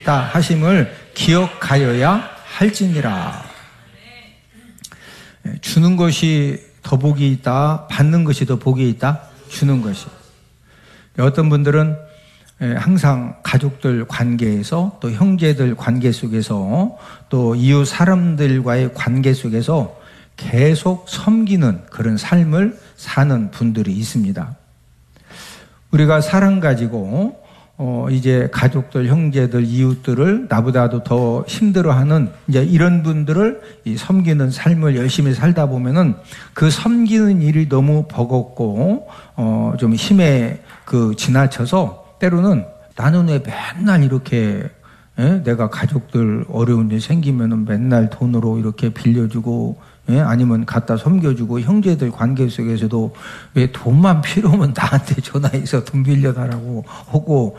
하심을 기억하여야 할지니라. 주는 것이 더 복이 있다, 받는 것이 더 복이 있다. 주는 것이. 어떤 분들은 항상 가족들 관계에서, 또 형제들 관계 속에서, 또 이웃 사람들과의 관계 속에서 계속 섬기는 그런 삶을 사는 분들이 있습니다. 우리가 사랑 가지고 이제 가족들, 형제들, 이웃들을 나보다도 더 힘들어하는 이제 이런 분들을 이 섬기는 삶을 열심히 살다 보면은 그 섬기는 일이 너무 버겁고 좀 힘에 지나쳐서 때로는 나는 왜 맨날 이렇게 내가 가족들 어려운 일 생기면은 맨날 돈으로 이렇게 빌려주고 아니면 갖다 섬겨주고 형제들 관계 속에서도 왜 돈만 필요하면 나한테 전화해서 돈 빌려달라고 하고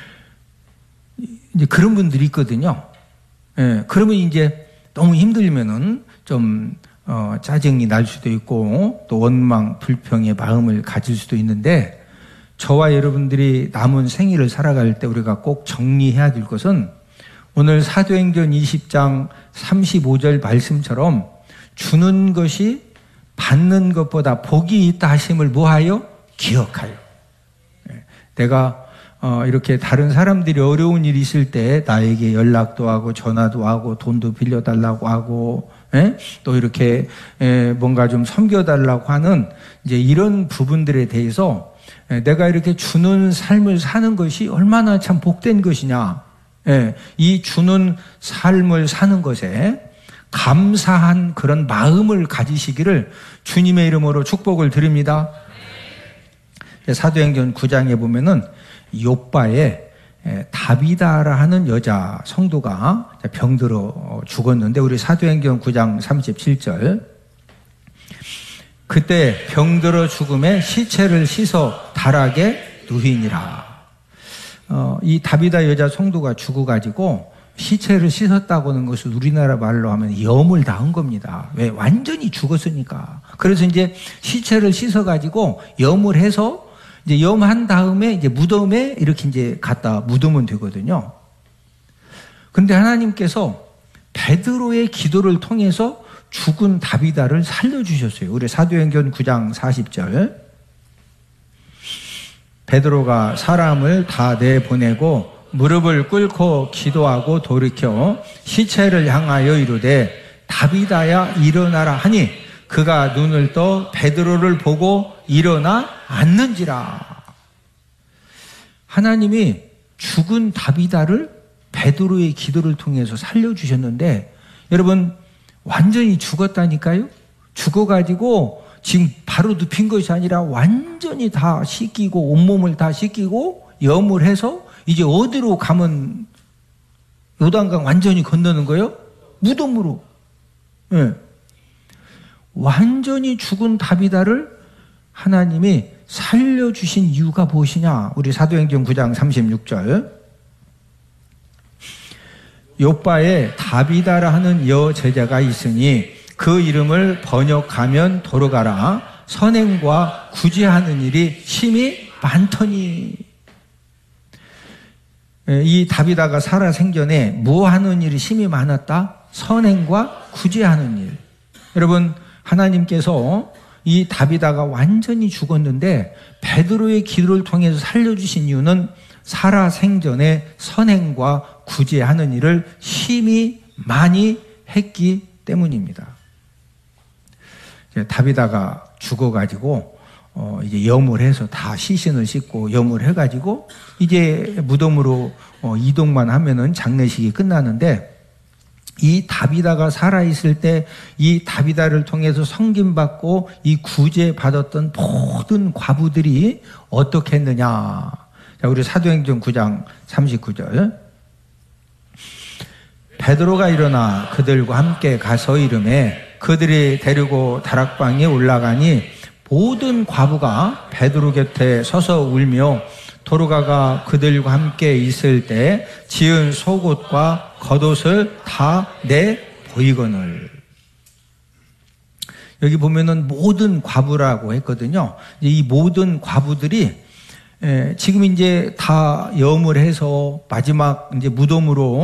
이제 그런 분들이 있거든요. 그러면 이제 너무 힘들면은 좀 짜증이 날 수도 있고 또 원망, 불평의 마음을 가질 수도 있는데 저와 여러분들이 남은 생일을 살아갈 때 우리가 꼭 정리해야 될 것은 오늘 사도행전 20장 35절 말씀처럼 주는 것이 받는 것보다 복이 있다 하심을 뭐하여? 기억하여. 내가 이렇게 다른 사람들이 어려운 일이 있을 때 나에게 연락도 하고 전화도 하고 돈도 빌려달라고 하고 또 이렇게 뭔가 좀 섬겨달라고 하는 이제 이런 부분들에 대해서 내가 이렇게 주는 삶을 사는 것이 얼마나 참 복된 것이냐. 이 주는 삶을 사는 것에 감사한 그런 마음을 가지시기를 주님의 이름으로 축복을 드립니다. 사도행전 9장에 보면은 욥바에 다비다라 하는 여자 성도가 병들어 죽었는데 우리 사도행전 9장 37절 그때 병들어 죽음에 시체를 씻어 다락에 누이니라. 이 다비다 여자 성도가 죽어가지고 시체를 씻었다고 하는 것을 우리나라 말로 하면 염을 당한 겁니다. 왜? 완전히 죽었으니까. 그래서 이제 시체를 씻어가지고 염을 해서 이제 염한 다음에 이제 무덤에 이렇게 이제 갖다 묻으면 되거든요. 근데 하나님께서 베드로의 기도를 통해서 죽은 다비다를 살려주셨어요. 우리 사도행전 9장 40절. 베드로가 사람을 다 내보내고 무릎을 꿇고 기도하고 돌이켜 시체를 향하여 이르되 다비다야 일어나라 하니 그가 눈을 떠 베드로를 보고 일어나 앉는지라. 하나님이 죽은 다비다를 베드로의 기도를 통해서 살려주셨는데 여러분 완전히 죽었다니까요. 죽어가지고 지금 바로 눕힌 것이 아니라 완전히 다 씻기고 온몸을 다 씻기고 염을 해서 이제 어디로 가면 요단강 완전히 건너는 거예요? 무덤으로. 완전히 죽은 다비다를 하나님이 살려주신 이유가 무엇이냐? 우리 사도행전 9장 36절. 욥바에 다비다라 하는 여제자가 있으니 그 이름을 번역하면 도로가라. 선행과 구제하는 일이 심히 많더니. 이 다비다가 살아 생전에 뭐 하는 일이 심히 많았다? 선행과 구제하는 일. 여러분 하나님께서 이 다비다가 완전히 죽었는데 베드로의 기도를 통해서 살려주신 이유는 살아 생전에 선행과 구제하는 일을 심히 많이 했기 때문입니다. 다비다가 죽어가지고 이제 염을 해서 다 시신을 싣고 염을 해가지고 이제 무덤으로 이동만 하면은 장례식이 끝나는데 이 다비다가 살아있을 때 이 다비다를 통해서 섬김받고 이 구제받았던 모든 과부들이 어떻게 했느냐. 자, 우리 사도행전 9장 39절. 베드로가 일어나 그들과 함께 가서 이르매 그들이 데리고 다락방에 올라가니 모든 과부가 베드로 곁에 서서 울며 도로가가 그들과 함께 있을 때 지은 속옷과 겉옷을 다 내 보이거늘. 여기 보면은 모든 과부라고 했거든요. 이 모든 과부들이 지금 이제 다 염을 해서 마지막 이제 무덤으로